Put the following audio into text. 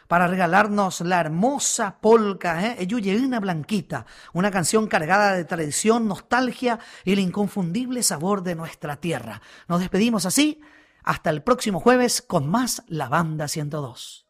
para regalarnos la hermosa polca, Eyuyeína Blanquita, una canción cargada de tradición, nostalgia y el inconfundible sabor de nuestra tierra. Nos despedimos así, hasta el próximo jueves con más La Banda 102.